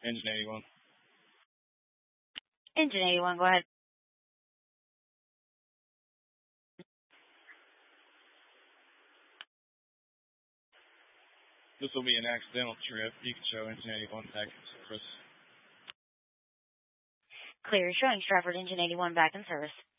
Engine 81. Engine 81, go ahead. This will be an accidental trip. You can show Engine 81 back in service. Clear, showing Stratford Engine 81 back in service.